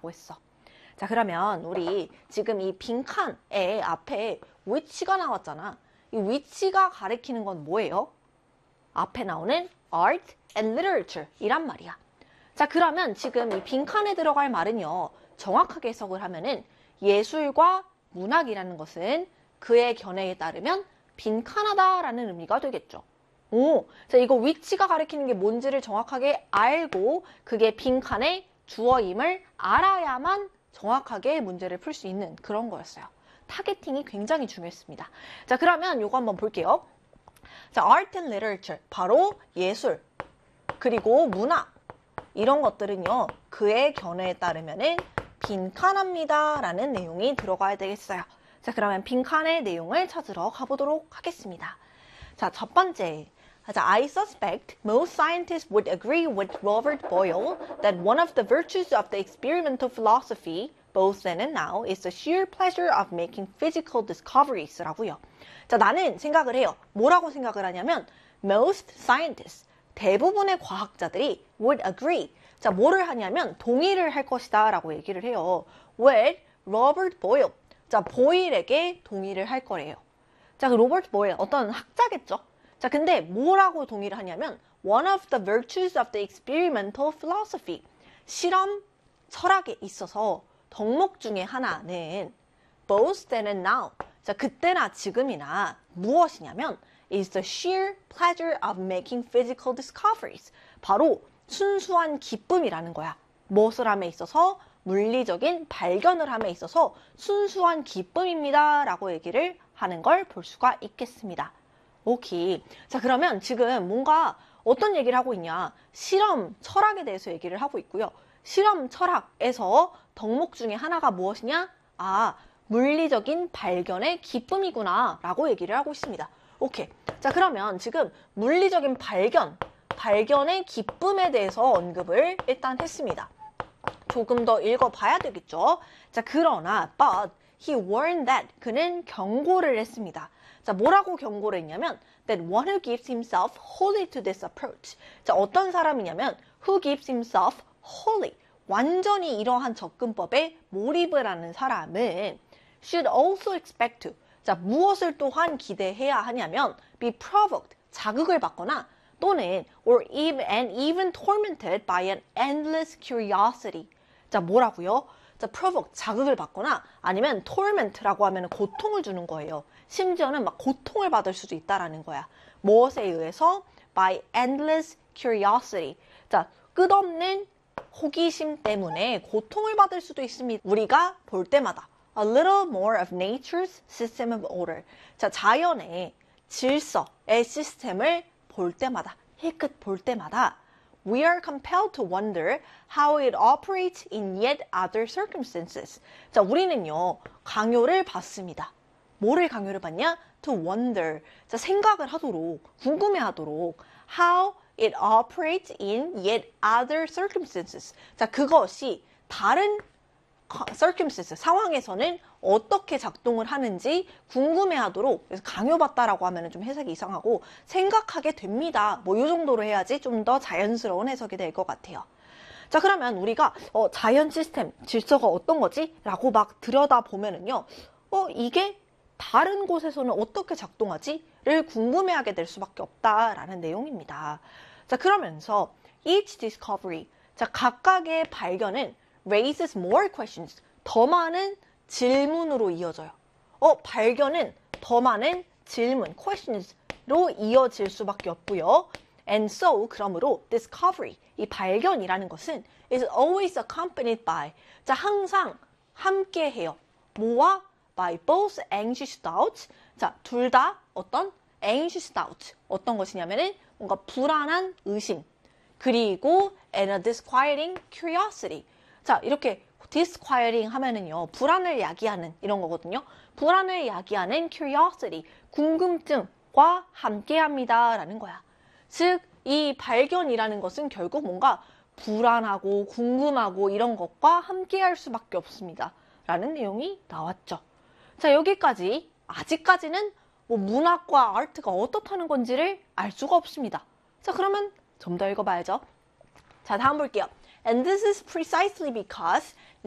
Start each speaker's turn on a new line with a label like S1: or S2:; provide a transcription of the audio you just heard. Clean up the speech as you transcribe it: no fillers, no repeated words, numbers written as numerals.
S1: 라고 했어. 자, 그러면 우리 지금 이 빈칸에 앞에 which가 나왔잖아. 이 which가 가리키는 건 뭐예요? 앞에 나오는 art and literature 이란 말이야. 자, 그러면 지금 이 빈칸에 들어갈 말은요, 정확하게 해석을 하면은 예술과 문학이라는 것은 그의 견해에 따르면 빈칸하다라는 의미가 되겠죠. 자, 이거 which가 가리키는 게 뭔지를 정확하게 알고 그게 빈칸의 주어임을 알아야만 정확하게 문제를 풀 수 있는 그런 거였어요. 타겟팅이 굉장히 중요했습니다. 자, 그러면 이거 한번 볼게요. 자, art and literature, 바로 예술, 그리고 문학, 이런 것들은요, 그의 견해에 따르면은 빈칸합니다 라는 내용이 들어가야 되겠어요. 자, 그러면 빈칸의 내용을 찾으러 가보도록 하겠습니다. 자, 첫 번째. 자, I suspect most scientists would agree with Robert Boyle that one of the virtues of the experimental philosophy, both then and now, is the sheer pleasure of making physical discoveries 라고요. 자, 나는 생각을 해요. 뭐라고 생각을 하냐면 most scientists, 대부분의 과학자들이 would agree. 자, 뭐를 하냐면 동의를 할 것이다 라고 얘기를 해요. with Robert Boyle. 자, 보일에게 동의를 할 거래요. 자, 그 로버트 보일, 어떤 학자겠죠? 자, 근데 뭐라고 동의를 하냐면 one of the virtues of the experimental philosophy, 실험 철학에 있어서 덕목 중에 하나는 both then and now, 자, 그때나 지금이나 무엇이냐면 is the sheer pleasure of making physical discoveries, 바로 순수한 기쁨이라는 거야. 무엇을 함에 있어서? 물리적인 발견을 함에 있어서 순수한 기쁨입니다 라고 얘기를 하는 걸 볼 수가 있겠습니다. 오케이. 자, 그러면 지금 뭔가 어떤 얘기를 하고 있냐? 실험 철학에 대해서 얘기를 하고 있고요. 실험 철학에서 덕목 중에 하나가 무엇이냐? 아, 물리적인 발견의 기쁨이구나 라고 얘기를 하고 있습니다. 오케이. 자, 그러면 지금 물리적인 발견의 기쁨에 대해서 언급을 일단 했습니다. 조금 더 읽어봐야 되겠죠. 자, 그러나 but he warned that, 그는 경고를 했습니다. 자, 뭐라고 경고를 했냐면 that one who gives himself wholly to this approach. 자, 어떤 사람이냐면 who gives himself wholly, 완전히 이러한 접근법에 몰입을 하는 사람은 should also expect to, 자, 무엇을 또한 기대해야 하냐면 be provoked, 자극을 받거나 또는 or even tormented by an endless curiosity. 자, 뭐라고요? 자, provoke, 자극을 받거나 아니면 torment라고 하면 고통을 주는 거예요. 심지어는 막 고통을 받을 수도 있다라는 거야. 무엇에 의해서? by endless curiosity. 자, 끝없는 호기심 때문에 고통을 받을 수도 있습니다. 우리가 볼 때마다 a little more of nature's system of order. 자, 자연의 질서의 시스템을 볼 때마다, 힐끗 볼 때마다 we are compelled to wonder how it operates in yet other circumstances. 자, 우리는요, 강요를 받습니다. 뭐를 강요를 받냐? To wonder. 자, 생각을 하도록, 궁금해하도록 how it operates in yet other circumstances. 자, 그것이 다른 circumstances, 상황에서는 어떻게 작동을 하는지 궁금해하도록, 그래서 강요받다라고 하면 좀 해석이 이상하고 생각하게 됩니다. 뭐 이 정도로 해야지 좀 더 자연스러운 해석이 될 것 같아요. 자, 그러면 우리가 자연 시스템, 질서가 어떤 거지? 라고 막 들여다보면은요, 이게 다른 곳에서는 어떻게 작동하지? 를 궁금해하게 될 수밖에 없다라는 내용입니다. 자, 그러면서 each discovery, 자, 각각의 발견은 raises more questions, 더 많은 질문으로 이어져요. 발견은 더 많은 질문, questions로 이어질 수밖에 없고요. And so, 그러므로 discovery, 이 발견이라는 것은 is always accompanied by, 자, 항상 함께 해요. 뭐와? by both anxious doubts, 자, 둘 다 어떤? anxious doubt, 어떤 것이냐면은 뭔가 불안한 의심, 그리고 and a disquieting curiosity. 자, 이렇게 disquieting 하면은요, 불안을 야기하는 이런 거거든요. 불안을 야기하는 curiosity, 궁금증과 함께 합니다 라는 거야. 즉, 이 발견이라는 것은 결국 뭔가 불안하고 궁금하고 이런 것과 함께 할 수밖에 없습니다 라는 내용이 나왔죠. 자, 여기까지 아직까지는 뭐 문학과 아트가 어떻다는 건지를 알 수가 없습니다. 자, 그러면 좀 더 읽어봐야죠. 자, 다음 볼게요. And this is precisely because